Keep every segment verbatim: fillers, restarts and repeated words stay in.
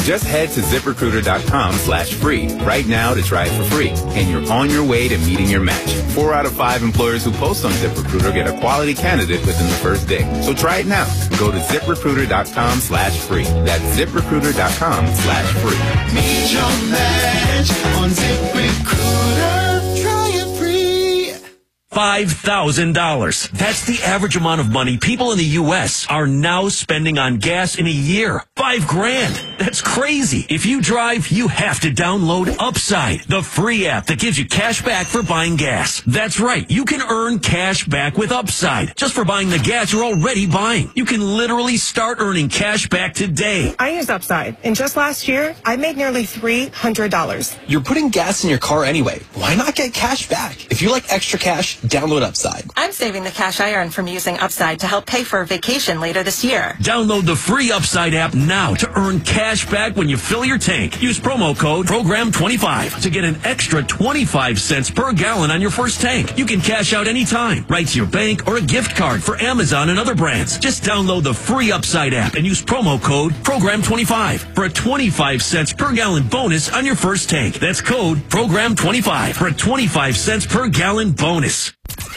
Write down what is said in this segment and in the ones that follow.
Just head to ZipRecruiter.com slash free right now to try it for free, and you're on your way to meeting your match. Four out of five employers who post on ZipRecruiter get a quality candidate within the first day. So try it now. Go to ZipRecruiter.com slash free. That's ZipRecruiter.com slash free. Meet your match on ZipRecruiter. Try it free. five thousand dollars. That's the average amount of money people in the U S are now spending on gas in a year. Five grand. That's crazy. If you drive, you have to download Upside, the free app that gives you cash back for buying gas. That's right. You can earn cash back with Upside just for buying the gas you're already buying. You can literally start earning cash back today. I use Upside, and just last year, I made nearly three hundred dollars. You're putting gas in your car anyway. Why not get cash back? If you like extra cash, download Upside. I'm saving the cash I earn from using Upside to help pay for a vacation later this year. Download the free Upside app now to earn cash back when you fill your tank. Use promo code program twenty-five to get an extra twenty-five cents per gallon on your first tank. You can cash out anytime, right to your bank or a gift card for Amazon and other brands. Just download the free Upside app and use promo code program twenty-five for a twenty-five cents per gallon bonus on your first tank. That's code program twenty-five for a twenty-five cents per gallon bonus.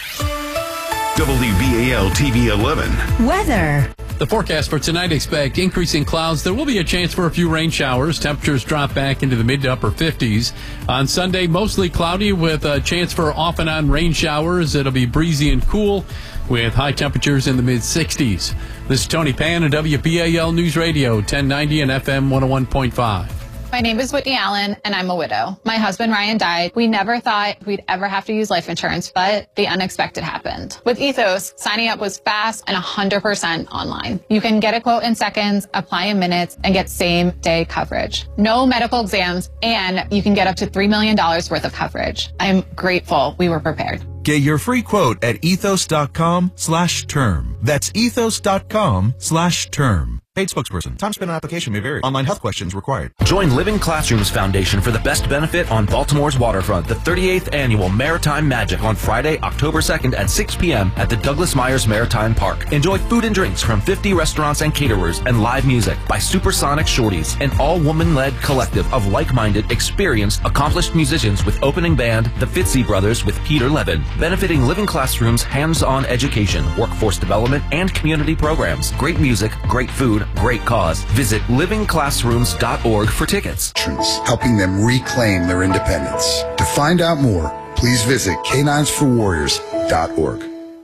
W B A L T V eleven. Weather. The forecast for tonight, expect increasing clouds. There will be a chance for a few rain showers. Temperatures drop back into the mid to upper fifties. On Sunday, mostly cloudy with a chance for off and on rain showers. It'll be breezy and cool with high temperatures in the mid sixties. This is Tony Pan at W B A L News Radio, ten ninety and F M one oh one point five. My name is Whitney Allen, and I'm a widow. My husband, Ryan, died. We never thought we'd ever have to use life insurance, but the unexpected happened. With Ethos, signing up was fast and one hundred percent online. You can get a quote in seconds, apply in minutes, and get same-day coverage. No medical exams, and you can get up to three million dollars worth of coverage. I'm grateful we were prepared. Get your free quote at ethos.com slash term. That's ethos.com slash term. Paid spokesperson. Time spent on application may vary. Online health questions required. Join Living Classrooms Foundation for the best benefit on Baltimore's waterfront. The thirty-eighth Annual Maritime Magic on Friday, October second at six p.m. at the Douglas Myers Maritime Park. Enjoy food and drinks from fifty restaurants and caterers and live music by Supersonic Shorties, an all-woman-led collective of like-minded, experienced, accomplished musicians with opening band, the Fitzy Brothers with Peter Levin, benefiting Living Classrooms' hands-on education, workforce development, and community programs. Great music, great food, great cause. Visit living classrooms dot org for tickets. Helping them reclaim their independence. To find out more, please visit canines for warriors dot org.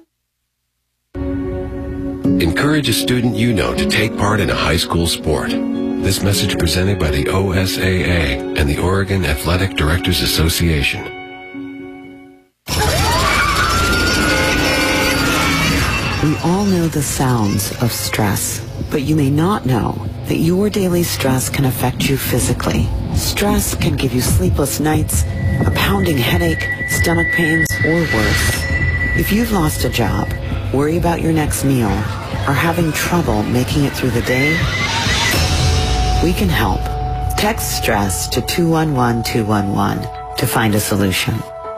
Encourage a student you know to take part in a high school sport. This message presented by the O S A A and the Oregon Athletic Directors Association. We all know the sounds of stress, but you may not know that your daily stress can affect you physically. Stress can give you sleepless nights, a pounding headache, stomach pains, or worse. If you've lost a job, worry about your next meal, or having trouble making it through the day, we can help. Text STRESS to two one one two one one to find a solution.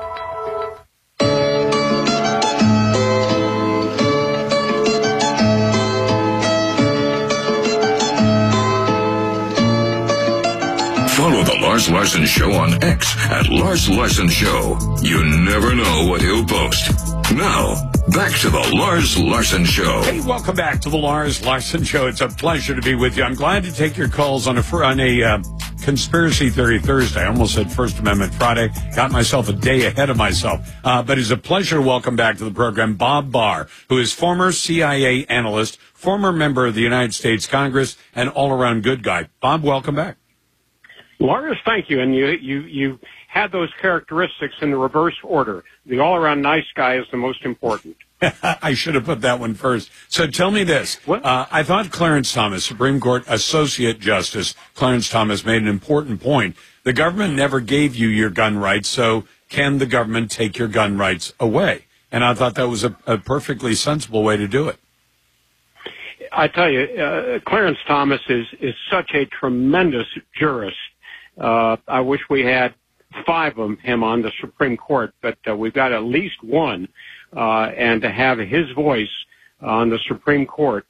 Follow The Lars Larson Show on X at Lars Larson Show. You never know what he'll post. Now, back to The Lars Larson Show. Hey, welcome back to The Lars Larson Show. It's a pleasure to be with you. I'm glad to take your calls on a, on a uh, Conspiracy Theory Thursday. I almost said First Amendment Friday. Got myself a day ahead of myself. Uh, but it's a pleasure to welcome back to the program Bob Barr, who is former C I A analyst, former member of the United States Congress, and all-around good guy. Bob, welcome back. Lars, thank you. And you, you, you had those characteristics in the reverse order. The all-around nice guy is the most important. I should have put that one first. So tell me this. Uh, I thought Clarence Thomas, Supreme Court Associate Justice Clarence Thomas, made an important point. The government never gave you your gun rights, so can the government take your gun rights away? And I thought that was a, a perfectly sensible way to do it. I tell you, uh, Clarence Thomas is, is such a tremendous jurist. Uh, I wish we had five of him on the Supreme Court, but uh, we've got at least one. Uh, and to have his voice on the Supreme Court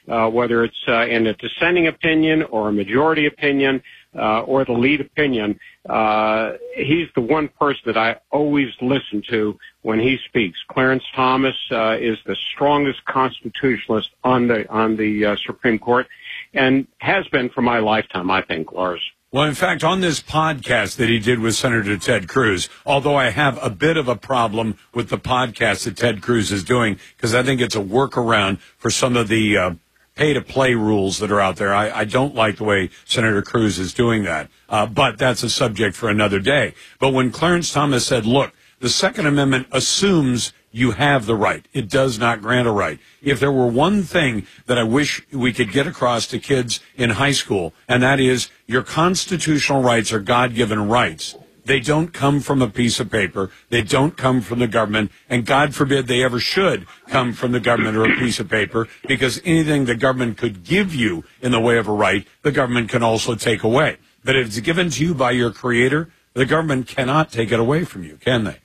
uh, whether it's uh, in a dissenting opinion or a majority opinion uh, or the lead opinion. Uh, he's the one person that I always listen to when he speaks. Clarence Thomas uh, is the strongest constitutionalist on the on the uh, Supreme Court, and has been for my lifetime, I think, Lars. Well, in fact, on this podcast that he did with Senator Ted Cruz, although I have a bit of a problem with the podcast that Ted Cruz is doing, because I think it's a workaround for some of the uh, pay-to-play rules that are out there. I, I don't like the way Senator Cruz is doing that, uh, but that's a subject for another day. But when Clarence Thomas said, look, the Second Amendment assumes you have the right. It does not grant a right. If there were one thing that I wish we could get across to kids in high school, and that is your constitutional rights are God-given rights. They don't come from a piece of paper. They don't come from the government, and God forbid they ever should come from the government or a piece of paper, because anything the government could give you in the way of a right, the government can also take away. But if it's given to you by your Creator, the government cannot take it away from you, can they?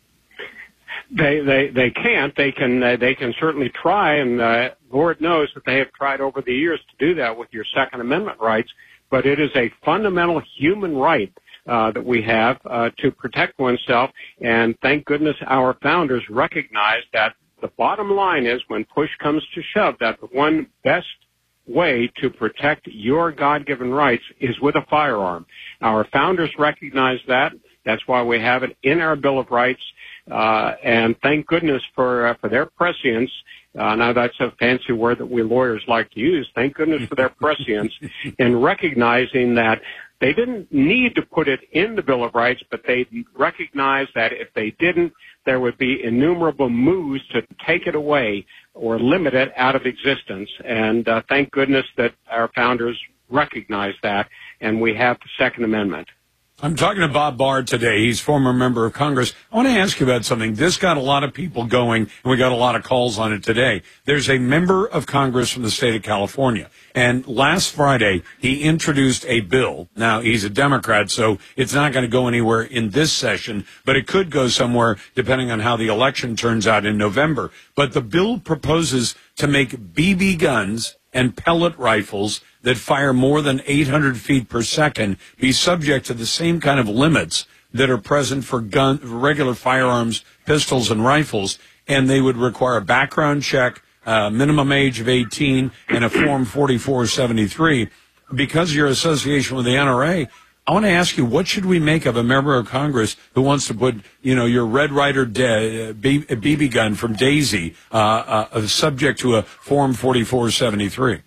They they they can't. They can uh, they can certainly try, and uh, Lord knows that they have tried over the years to do that with your Second Amendment rights. But it is a fundamental human right uh, that we have uh, to protect oneself. And thank goodness our founders recognized that the bottom line is, when push comes to shove, that the one best way to protect your God-given rights is with a firearm. Our founders recognized that. That's why we have it in our Bill of Rights. Uh, and thank goodness for, uh, for their prescience. Uh, now that's a fancy word that we lawyers like to use. Thank goodness for their prescience in recognizing that they didn't need to put it in the Bill of Rights, but they recognized that if they didn't, there would be innumerable moves to take it away or limit it out of existence. And, uh, thank goodness that our founders recognized that, and we have the Second Amendment. I'm talking to Bob Barr today. He's former member of Congress. I want to ask you about something. This got a lot of people going, and we got a lot of calls on it today. There's a member of Congress from the state of California, and last Friday he introduced a bill. Now, he's a Democrat, so it's not going to go anywhere in this session, but it could go somewhere depending on how the election turns out in November. But the bill proposes to make B B guns and pellet rifles that fire more than eight hundred feet per second be subject to the same kind of limits that are present for gun, regular firearms, pistols, and rifles, and they would require a background check, uh, minimum age of eighteen, and a Form forty-four seventy-three. Because of your association with the N R A, I want to ask you, what should we make of a member of Congress who wants to put, you know, your Red Ryder de- B B gun from Daisy uh, uh, subject to a Form forty-four seventy-three?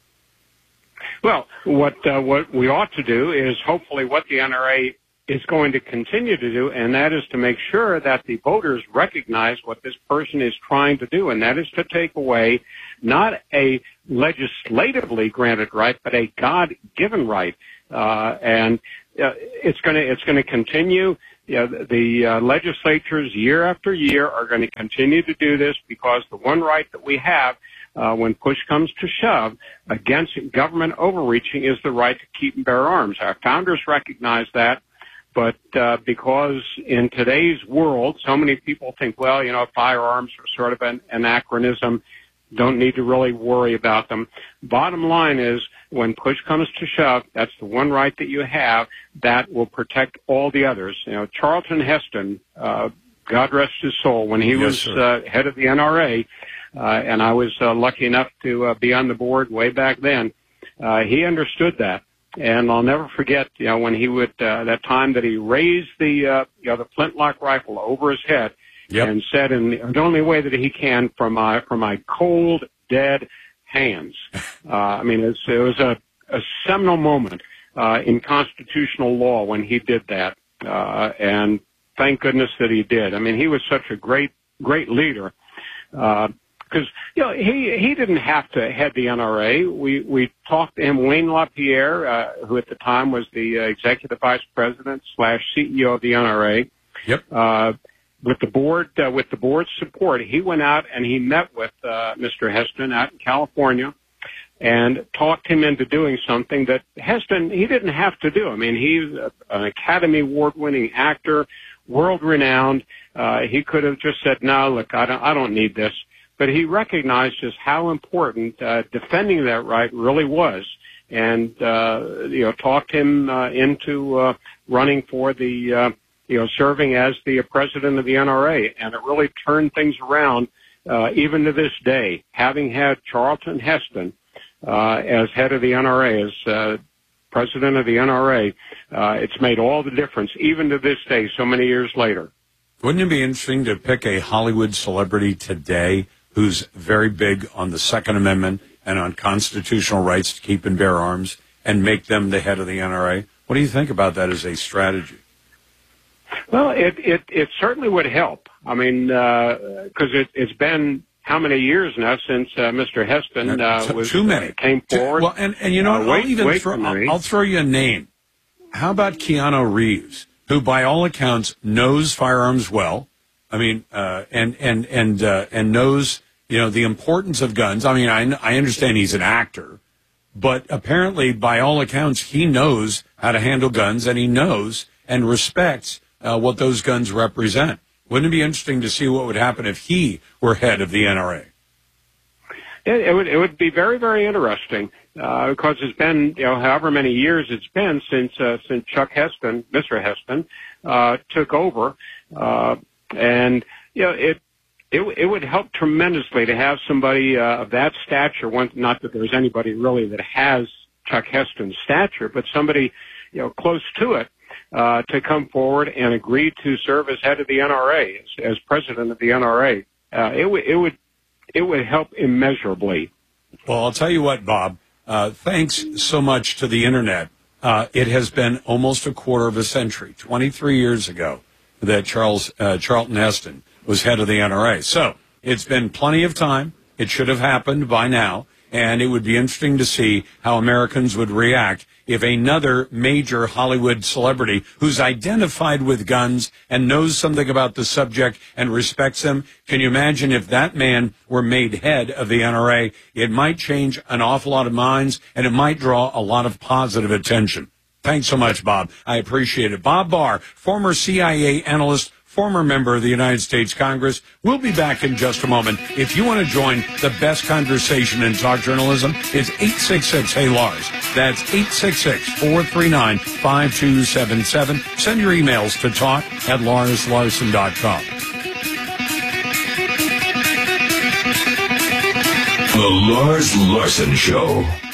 Well, what uh, what we ought to do is hopefully what the N R A is going to continue to do, and that is to make sure that the voters recognize what this person is trying to do, and that is to take away not a legislatively granted right, but a God-given right. Uh, and uh, it's going to it's going to continue. You know, the uh, legislatures year after year are going to continue to do this, because the one right that we have, uh, when push comes to shove, against government overreaching, is the right to keep and bear arms. Our founders recognized that, but uh, because in today's world, so many people think, well, you know, firearms are sort of an anachronism, don't need to really worry about them. Bottom line is, when push comes to shove, that's the one right that you have that will protect all the others. You know, Charlton Heston, uh, God rest his soul, when he yes, was uh, head of the N R A, uh, and I was uh, lucky enough to uh, be on the board way back then, uh, he understood that. And I'll never forget, you know, when he would, uh, that time that he raised the, uh, you know, the flintlock rifle over his head, yep, and said in the only way that he can, from my, from my cold, dead hands. Uh, I mean, it's, it was a, a seminal moment, uh, in constitutional law when he did that. Uh, and thank goodness that he did. I mean, he was such a great, great leader. Uh, Because, you know, he, he didn't have to head the N R A. We, we talked to him, Wayne LaPierre, uh, who at the time was the uh, executive vice president slash C E O of the N R A. Yep. Uh, with the board, uh, with the board's support, he went out and he met with, uh, Mister Heston out in California and talked him into doing something that Heston, he didn't have to do. I mean, he's a, an Academy Award winning actor, world renowned. Uh, he could have just said, no, look, I don't, I don't need this. but he recognized just how important uh, defending that right really was, and uh, you know, talked him uh, into uh, running for the uh, you know, serving as the president of the N R A, and it really turned things around. Uh, even to this day, having had Charlton Heston uh, as head of the N R A, as uh, president of the N R A, uh, it's made all the difference, even to this day, so many years later. Wouldn't it be interesting to pick a Hollywood celebrity today who's very big on the Second Amendment and on constitutional rights to keep and bear arms and make them the head of the N R A? What do you think about that as a strategy? Well, it, it, it certainly would help. I mean, because uh, it, it's been how many years now since uh, Mister Heston uh, was, too many. Uh, came forward. Well, and, and you know, uh, what? wait, I'll even wait throw, I'll, I'll throw you a name. How about Keanu Reeves, who, by all accounts, knows firearms well? I mean, uh, and and and uh, and knows, you know, the importance of guns. I mean, I I understand he's an actor, but apparently, by all accounts, he knows how to handle guns, and he knows and respects Uh, what those guns represent. Wouldn't it be interesting to see what would happen if he were head of the N R A? It, it would it would be very, very interesting uh, because it's been, you know, however many years it's been since uh, since Chuck Heston, Mister Heston, uh, took over, uh, and you know it. It, it would help tremendously to have somebody uh, of that stature. One, not that there's anybody really that has Chuck Heston's stature, but somebody, you know, close to it. Uh, to come forward and agree to serve as head of the N R A, as, as president of the N R A. Uh, it, w- it would it would help immeasurably. Well, I'll tell you what, Bob. Uh, thanks so much to the Internet. Uh, it has been almost a quarter of a century, twenty-three years ago, that Charles uh, Charlton Heston was head of the N R A. So it's been plenty of time. It should have happened by now. And it would be interesting to see how Americans would react if another major Hollywood celebrity who's identified with guns and knows something about the subject and respects them, can you imagine if that man were made head of the N R A? It might change an awful lot of minds, and it might draw a lot of positive attention. Thanks so much, Bob. I appreciate it. Bob Barr, former C I A analyst, former member of the United States Congress. We'll be back in just a moment. If you want to join the best conversation in talk journalism, it's eight six six, hey Lars. That's eight six six, four three nine, five two seven seven. Send your emails to talk at lars larson dot com. The Lars Larson Show.